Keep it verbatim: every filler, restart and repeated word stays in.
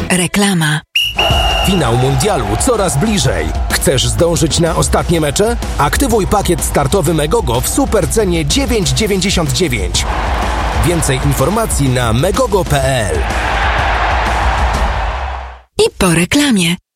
Reklama. Finał mundialu coraz bliżej. Chcesz zdążyć na ostatnie mecze? Aktywuj pakiet startowy Megogo w supercenie dziewięć dziewięćdziesiąt dziewięć. Więcej informacji na megogo kropka pe el. I po reklamie.